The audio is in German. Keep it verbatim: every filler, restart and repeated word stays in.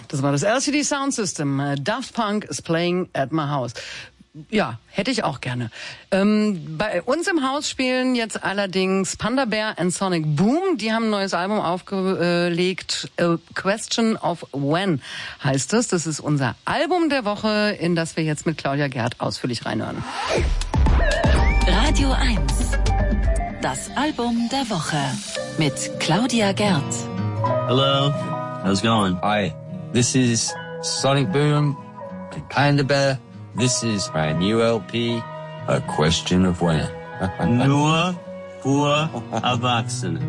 Das war das L C D Sound System. Daft Punk is playing at my house. Ja, hätte ich auch gerne. Ähm, bei uns im Haus spielen jetzt allerdings Panda Bear and Sonic Boom. Die haben ein neues Album aufgelegt. A Question of When heißt es. Das ist unser Album der Woche, in das wir jetzt mit Claudia Gerd ausführlich reinhören. Radio eins. Das Album der Woche mit Claudia Gerd. Hello, how's it going? Hi, this is Sonic Boom, Panda Bear. This is my new L P, A Question of When. Nur für Erwachsene.